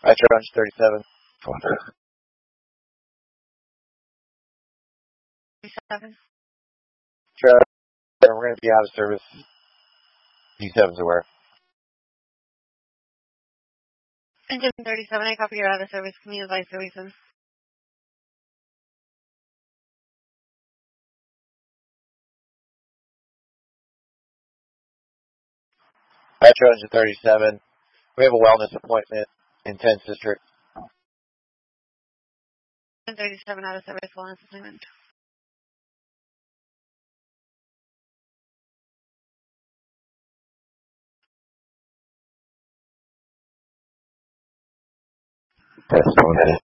Metro 137. 37. We're going to be out of service. D7's aware. Engine 37, I copy your out of service. Can you advise the reason? Metro Engine 37. We have a wellness appointment in 10th District. Engine 37 out of service, wellness appointment. That's 1 minute.